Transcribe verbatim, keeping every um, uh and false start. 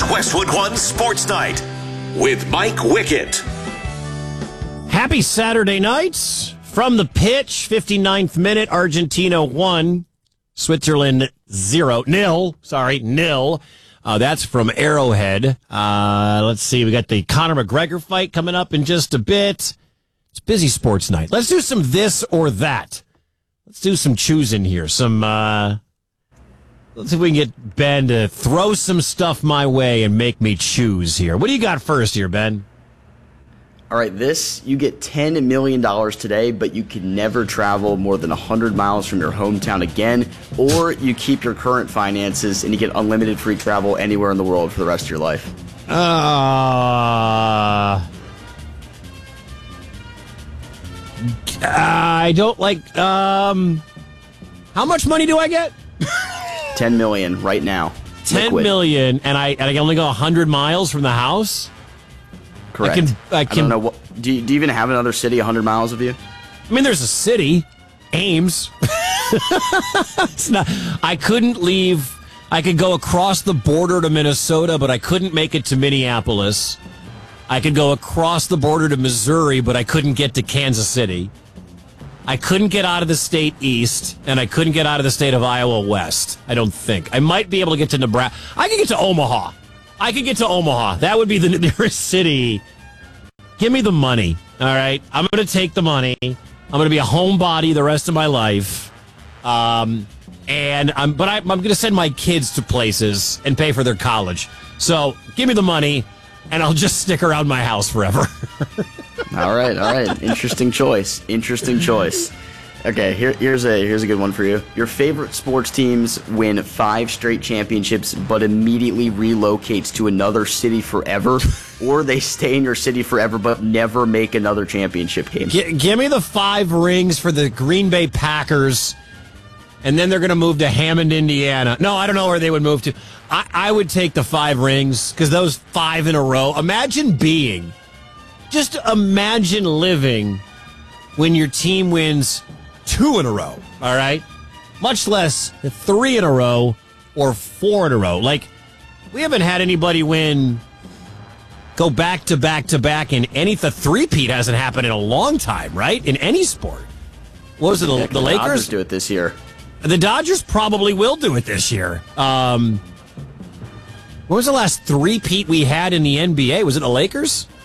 Westwood One Sports Night with Mike Wickett. Happy Saturday night from the pitch. fifty-ninth minute, Argentina one, Switzerland zero. Nil, sorry, nil. Uh, that's from Arrowhead. Uh, let's see, we got the Conor McGregor fight coming up in just a bit. It's busy sports night. Let's do some this or that. Let's do some choosing here. Some, uh, let's see if we can get Ben to throw some stuff my way and make me choose here. What do you got first here, Ben? All right, this, you get ten million dollars today, but you can never travel more than one hundred miles from your hometown again, or you keep your current finances and you get unlimited free travel anywhere in the world for the rest of your life. Uh, I don't like, um, how much money do I get? ten million dollars right now. ten Liquid. million, and I, and I can only go one hundred miles from the house? Correct. I can, I can, I don't know. What, do, you, do you even have another city one hundred miles of you? I mean, there's a city, Ames. It's not. I couldn't leave. I could go across the border to Minnesota, but I couldn't make it to Minneapolis. I could go across the border to Missouri, but I couldn't get to Kansas City. I couldn't get out of the state east, and I couldn't get out of the state of Iowa west. I don't think. I might be able to get to Nebraska. I could get to Omaha. I could get to Omaha. That would be the nearest city. Give me the money, all right? I'm going to take the money. I'm going to be a homebody the rest of my life. Um, and I'm, but I, I'm going to send my kids to places and pay for their college. So give me the money, and I'll just stick around my house forever. All right, all right. Interesting choice. Interesting choice. Okay, here, here's a here's a good one for you. Your favorite sports teams win five straight championships, but immediately relocates to another city forever, or they stay in your city forever but never make another championship game. G- give me the five rings for the Green Bay Packers, and then they're going to move to Hammond, Indiana. No, I don't know where they would move to. I, I would take the five rings because those five in a row. Imagine being, just imagine living when your team wins two in a row, all right? Much less three in a row or four in a row. Like, we haven't had anybody win, go back to back to back in any, the three-peat hasn't happened in a long time, right? In any sport. What was it, the, Yeah, the the Lakers? Dodgers do it this year. The Dodgers probably will do it this year. Um, what was the last three-peat we had in the N B A? Was it the Lakers?